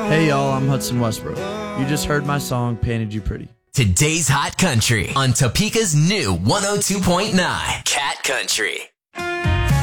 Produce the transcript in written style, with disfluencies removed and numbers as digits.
Hey y'all, I'm Hudson Westbrook. You just heard my song, Painted You Pretty. Today's Hot Country on Topeka's new 102.9 Cat Country.